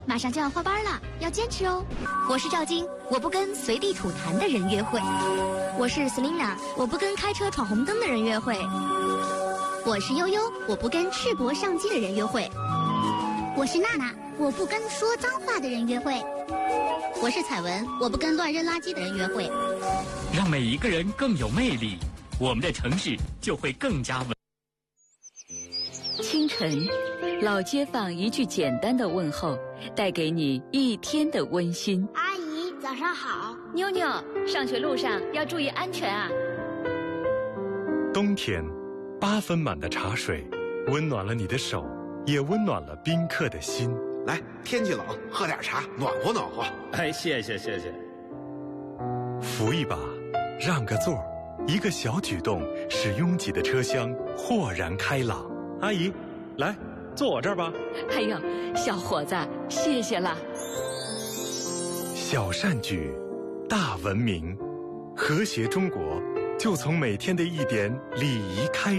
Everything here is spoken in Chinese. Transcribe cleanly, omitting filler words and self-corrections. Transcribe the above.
马上就要换班了，要坚持哦。我是赵晶，我不跟随地吐痰的人约会。我是 Selina， 我不跟开车闯红灯的人约会。我是悠悠，我不跟赤膊上机的人约会。 我是娜娜，我不跟说脏话的人约会。 我是彩文，我不跟乱扔垃圾的人约会。 让每一个人更有魅力，我们的城市就会更加稳。 清晨，老街坊一句简单的问候，带给你一天的温馨。 阿姨，早上好。 妞妞，上学路上要注意安全啊。 冬天，8分满的茶水，温暖了你的手，也温暖了宾客的心。 来，天气冷，喝点茶，暖和暖和。 哎，谢谢。 扶一把，让个座，一个小举动，使拥挤的车厢豁然开朗。阿姨，来，坐我这儿吧。 哎呦，小伙子，谢谢了。 小善举，大文明，和谐中国，就从每天的一点礼仪开始。